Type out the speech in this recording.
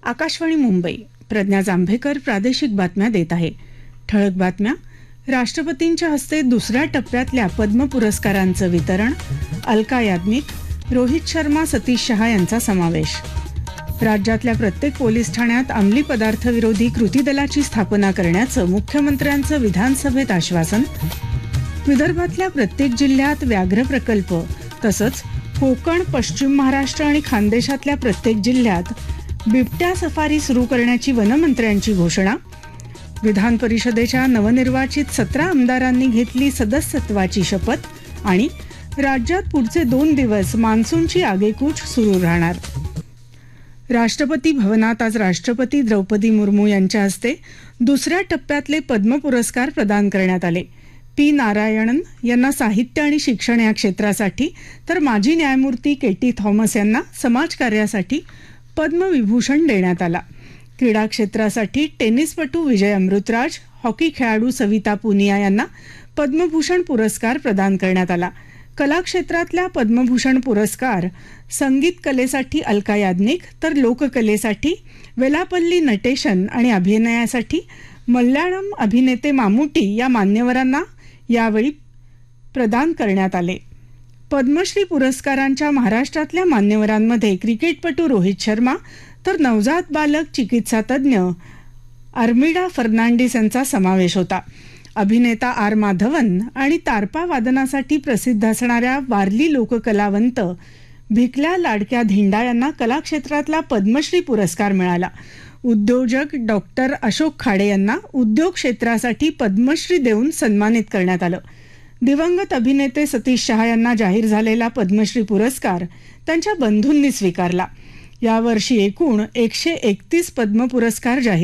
आकाशवाणी मुंबई. प्रज्ञा जांभेकर प्रादेशिक बातम्या देत आहे. ठळक बातम्या. राष्ट्रपतींच्या हस्ते दुसऱ्या टप्प्यातल्या पद्म पुरस्कारांचं वितरण. अलका याज्ञिक, रोहित शर्मा, सतीश शहा यांचा समावेश. राज्यातल्या प्रत्येक पोलीस ठाण्यात अंमली पदार्थ विरोधी कृती दलाची स्थापना करण्याचं मुख्यमंत्र्यांचं विधानसभेत आश्वासन. विदर्भातल्या प्रत्येक जिल्ह्यात व्याघ्र प्रकल्प तसंच कोकण, पश्चिम महाराष्ट्र आणि खानदेशातल्या प्रत्येक जिल्ह्यात बिबट्या सफारी सुरू करण्याची वनमंत्र्यांची घोषणा. विधान परिषदेच्या नवनिर्वाचित 17 आमदारांनी घेतली सदस्यत्वाची शपथ. आणि राज्यात पुढचे 2 दिवस मान्सूनची आगेकूच सुरू राहणार. राष्ट्रपती भवनात आज राष्ट्रपती द्रौपदी मुर्मू यांच्या हस्ते दुसऱ्या टप्प्यातले पद्म पुरस्कार प्रदान करण्यात आले. पी. नारायणन यांना साहित्य आणि शिक्षण या क्षेत्रासाठी तर माजी न्यायमूर्ती के.टी. थॉमस यांना समाजकार्यासाठी पद्मविभूषण देण्यात आला. क्रीडा क्षेत्रासाठी टेनिसपटू विजय अमृतराज, हॉकी खेळाडू सविता पुनिया यांना पद्मभूषण पुरस्कार प्रदान करण्यात आला. कला क्षेत्रातल्या पद्मभूषण पुरस्कार संगीत कलेसाठी अलका याज्ञिक तर लोककलेसाठी वेलापल्ली नटेशन आणि अभिनयासाठी मल्याळम अभिनेते मामुटी या मान्यवरांना यावेळी प्रदान करण्यात आले. पद्मश्री पुरस्कारांच्या महाराष्ट्रातल्या मान्यवरांमध्ये क्रिकेटपटू रोहित शर्मा तर नवजात बालक चिकित्सा तज्ज्ञ आर्मिडा फर्नांडिस यांचा समावेश होता. अभिनेता आर. माधवन आणि तारपा वादनासाठी प्रसिद्ध असणाऱ्या वारली लोककलावंत भिकल्या लाडक्या धिंडा यांना कला क्षेत्रातला पद्मश्री पुरस्कार मिळाला. उद्योजक डॉक्टर अशोक खाडे यांना उद्योग क्षेत्रासाठी पद्मश्री देऊन सन्मानित करण्यात आलं. दिवंगत अभिनेते सतीश शहा यांना जाहीर झालेला पद्मश्री पुरस्कार त्यांच्या बंधूंनी स्वीकारला. यावर्षी एकूण 131 पद्म पुरस्कार जाहीर